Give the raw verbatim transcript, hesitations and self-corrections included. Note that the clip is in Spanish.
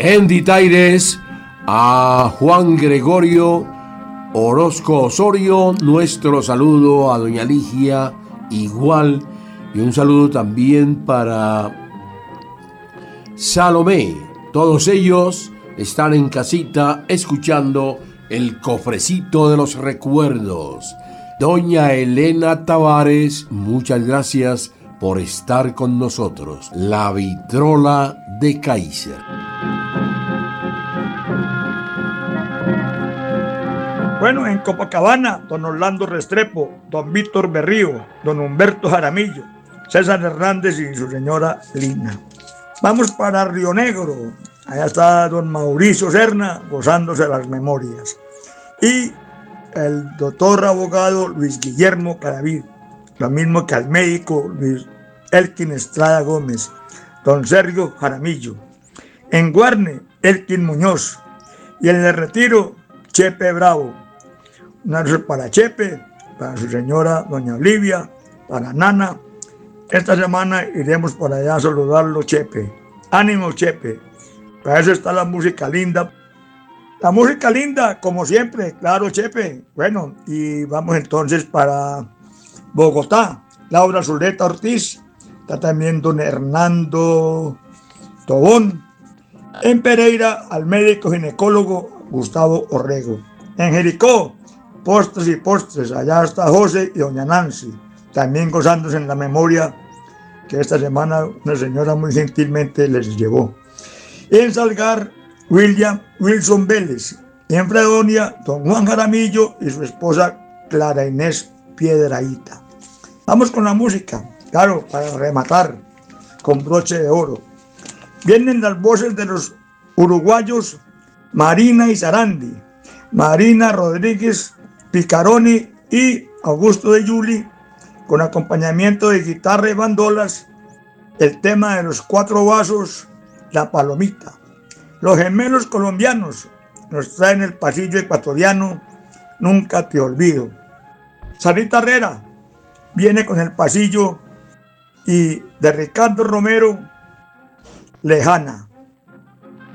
En Ditaires, a Juan Gregorio Orozco Osorio, nuestro saludo a doña Ligia igual, y un saludo también para Salomé. Todos ellos están en casita escuchando el cofrecito de los recuerdos. Doña Elena Tavares, muchas gracias por estar con nosotros. La vitrola de Kaiser. Bueno, en Copacabana, don Orlando Restrepo, don Víctor Berrío, don Humberto Jaramillo, César Hernández y su señora Lina. Vamos para Río Negro. Allá está don Mauricio Serna gozándose las memorias. Y el doctor abogado Luis Guillermo Caraví, lo mismo que al médico Luis Elkin Estrada Gómez, don Sergio Jaramillo. En Guarne, Elkin Muñoz. Y en el Retiro, Chepe Bravo. Un abrazo para Chepe, para su señora doña Olivia, para Nana. Esta semana iremos por allá a saludarlo, Chepe. Ánimo, Chepe. Para eso está la música linda. La música linda, como siempre, claro, Chepe. Bueno, y vamos entonces para Bogotá. Laura Zuleta Ortiz. Está también don Hernando Tobón. En Pereira, al médico ginecólogo Gustavo Orrego. En Jericó, postres y postres. Allá está José y doña Nancy. También gozándose en la memoria que esta semana una señora muy gentilmente les llevó. Y en Salgar, William Wilson Vélez. Y en Fredonia, don Juan Jaramillo y su esposa Clara Inés Piedrahíta. Vamos con la música, claro, para rematar con broche de oro. Vienen las voces de los uruguayos Marina Izarandi, Marina Rodríguez Picaroni y Augusto de Yuli, con acompañamiento de guitarra y bandolas, el tema de los cuatro vasos, La Palomita. Los gemelos colombianos nos traen el pasillo ecuatoriano, Nunca te olvido. Sarita Herrera viene con el pasillo y de Ricardo Romero, Lejana.